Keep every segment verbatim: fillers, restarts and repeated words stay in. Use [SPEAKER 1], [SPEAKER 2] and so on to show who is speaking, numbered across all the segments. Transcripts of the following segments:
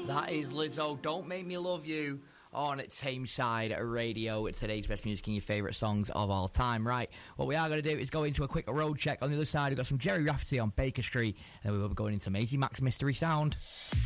[SPEAKER 1] That is Lizzo, Don't Make Me Love You, on Tameside Radio. It's today's best music and your favourite songs of all time. Right, what we are going to do is go into a quick road check. On the other side, we've got some Jerry Rafferty on Baker Street, and we will be going into Maisie Mac's Mystery Sound.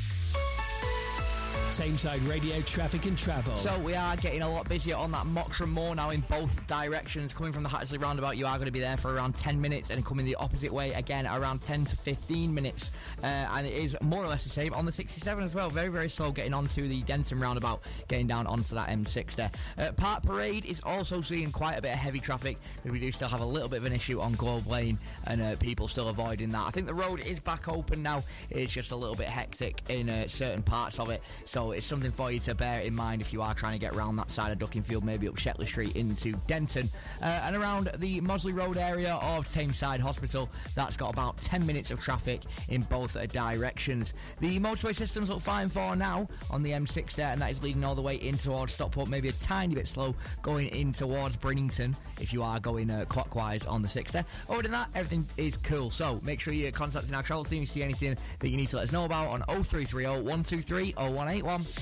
[SPEAKER 2] Tameside Radio traffic and travel.
[SPEAKER 1] So we are getting a lot busier on that Moxram Moor now in both directions. Coming from the Hattersley roundabout, you are going to be there for around ten minutes, and coming the opposite way again around ten to fifteen minutes. Uh, and it is more or less the same on the sixty-seven as well. Very, very slow getting onto the Denton roundabout, getting down onto that M six there. Uh, Park Parade is also seeing quite a bit of heavy traffic, but we do still have a little bit of an issue on Globe Lane, and uh, people still avoiding that. I think the road is back open now. It's just a little bit hectic in uh, certain parts of it. So it's something for you to bear in mind if you are trying to get around that side of Duckingfield, maybe up Shetley Street into Denton. Uh, and around the Mosley Road area of Tameside Hospital, that's got about ten minutes of traffic in both directions. The motorway systems look fine for now on the M six there, and that is leading all the way in towards Stockport, maybe a tiny bit slow going in towards Bridgington if you are going uh, clockwise on the six there. Other than that, everything is cool. So make sure you're contacting our travel team if you see anything that you need to let us know about on oh three three oh, one two three, oh one eight one.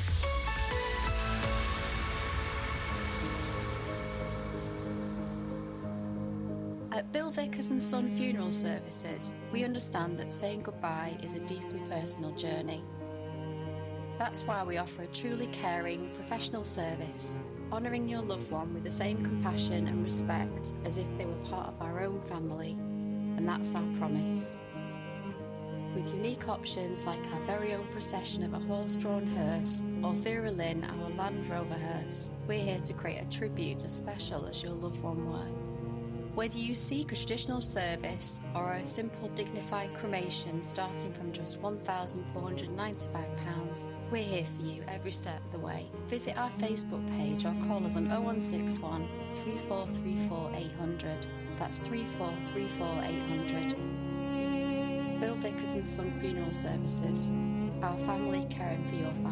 [SPEAKER 3] At Bill Vickers and Son Funeral Services, we understand that saying goodbye is a deeply personal journey. That's why we offer a truly caring, professional service, honouring your loved one with the same compassion and respect as if they were part of our own family, and that's our promise. With unique options like our very own procession of a horse-drawn hearse or Vera Lynn, our Land Rover hearse, we're here to create a tribute as special as your loved one were. Whether you seek a traditional service or a simple dignified cremation starting from just one thousand four hundred ninety-five pounds, we're here for you every step of the way. Visit our Facebook page or call us on oh one six one, three four three four, eight hundred. That's three four three four, eight hundred. Bill Vickers and Son Funeral Services, our family caring for your family.